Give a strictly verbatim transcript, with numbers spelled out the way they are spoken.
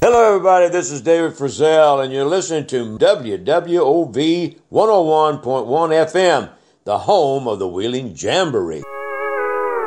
Hello, everybody. This is David Frizzell, and you're listening to W W O V one oh one point one F M, the home of the Wheeling Jamboree.